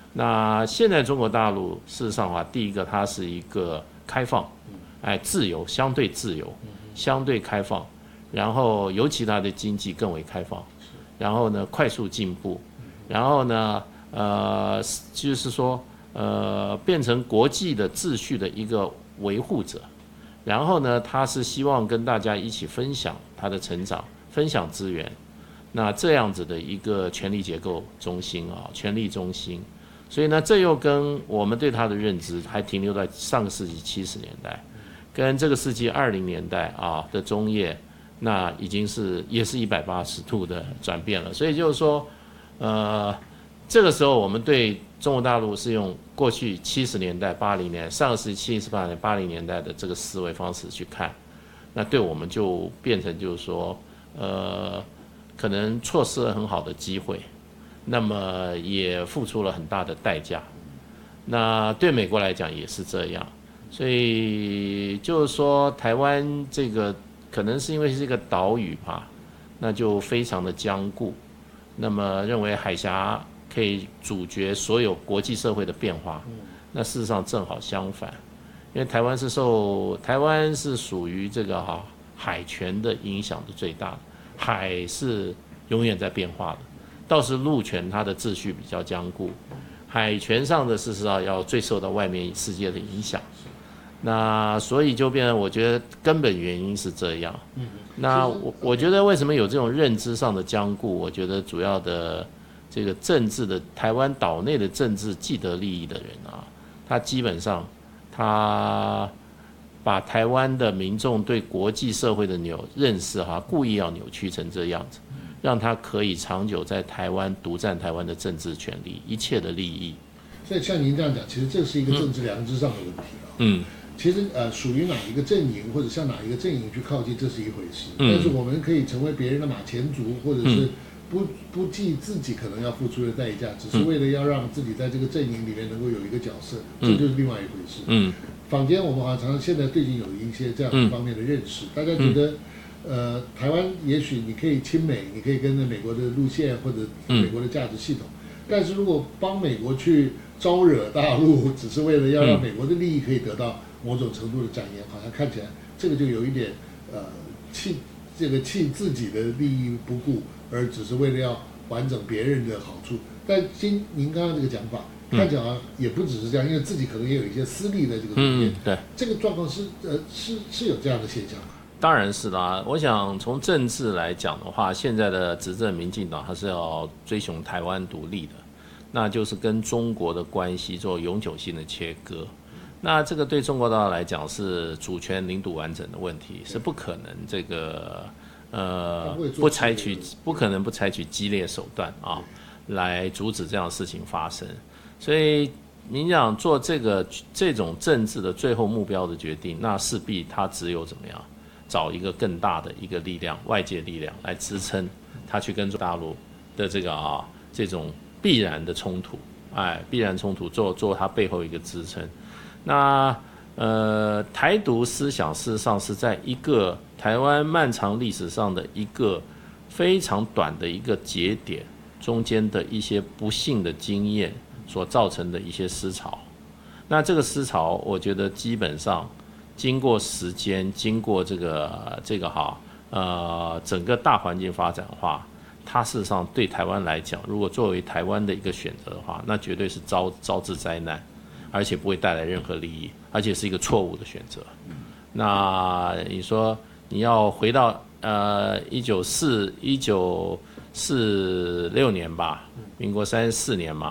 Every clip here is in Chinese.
那现在中国大陆事实上第一个它是一个开放，自由，相对自由，相对开放，然后尤其它的经济更为开放，然后呢快速进步，然后呢就是说变成国际的秩序的一个维护者，然后呢他是希望跟大家一起分享他的成长，分享资源，那这样子的一个权力结构中心权力中心。所以呢，这又跟我们对它的认知还停留在上个世纪70年代，跟这个世纪20年代的中叶，那已经也是180度的转变了。所以就是说，这个时候我们对中国大陆是用过去70年代、80年代、上个世纪78年、80年代的这个思维方式去看，那对我们就变成就是说，可能错失了很好的机会。那么也付出了很大的代价，那对美国来讲也是这样，所以就是说台湾这个可能是因为是一个岛屿吧，那就非常的僵固，那么认为海峡可以阻绝所有国际社会的变化，那事实上正好相反，因为台湾是属于这个海权的影响的最大的，海是永远在变化的。倒是陆权它的秩序比较僵固，海权上的事实上要最受到外面世界的影响，那所以就变成我觉得根本原因是这样。那我觉得为什么有这种认知上的僵固？我觉得主要的这个政治的台湾岛内的政治既得利益的人他基本上他把台湾的民众对国际社会的认识故意要扭曲成这样子。让他可以长久在台湾独占台湾的政治权利，一切的利益。 所以像您这样讲，其实这是一个政治良知上的问题其实属于哪一个阵营或者向哪一个阵营去靠近，这是一回事。但是我们可以成为别人的马前卒，或者是不计自己可能要付出的代价，只是为了要让自己在这个阵营里面能够有一个角色，这就是另外一回事。坊间我们好像常常现在最近有一些这样方面的认识，大家觉得。台湾也许你可以亲美，你可以跟着美国的路线或者美国的价值系统，但是如果帮美国去招惹大陆，只是为了要让美国的利益可以得到某种程度的展延，好像看起来这个就有一点弃自己的利益不顾，而只是为了要完整别人的好处。但您刚刚这个讲法，看起来好像也不只是这样，因为自己可能也有一些私利的这个中间。 对， 这个状况是有这样的现象吗？ 当然是啦，我想从政治来讲的话，现在的执政民进党它是要追求台湾独立的，那就是跟中国的关系做永久性的切割。那这个对中国大陆来讲是主权领土完整的问题，是不可能这个不可能不采取激烈手段来阻止这样的事情发生。所以民进党做这种政治的最后目标的决定，那势必他只有怎么样？找一个更大的一个力量，外界力量来支撑他去跟大陆的这种必然的冲突，必然冲突做他背后一个支撑。那台独思想事实上是在一个台湾漫长历史上的一个非常短的一个节点中间的一些不幸的经验所造成的一些思潮。那这个思潮，我觉得基本上。经过时间，经过整个大环境发展的话，它事实上对台湾来讲，如果作为台湾的一个选择的话，那绝对是招致灾难，而且不会带来任何利益，而且是一个错误的选择。那你说你要回到1946年吧，民国34年嘛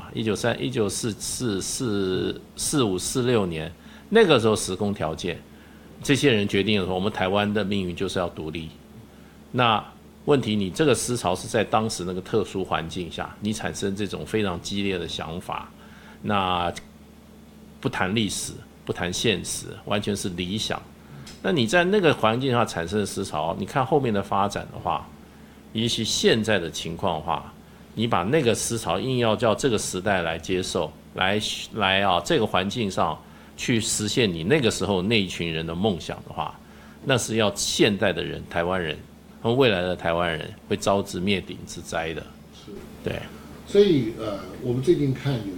，1945、46年那个时候时空条件。这些人决定了说，我们台湾的命运就是要独立。那问题，你这个思潮是在当时那个特殊环境下，你产生这种非常激烈的想法，那不谈历史，不谈现实，完全是理想。那你在那个环境下产生的思潮，你看后面的发展的话，也许现在的情况的话，你把那个思潮硬要叫这个时代来接受，来这个环境上。去实现你那个时候那一群人的梦想的话，那是要现代的人，台湾人和未来的台湾人会招致灭顶之灾的。 是， 对。 所以我们最近看有